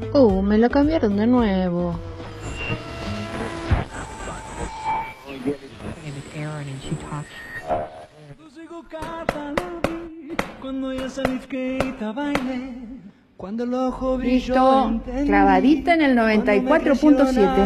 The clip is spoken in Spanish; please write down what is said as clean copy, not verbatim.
Me la cambiaron de nuevo. Listo, clavadita en el 94.7.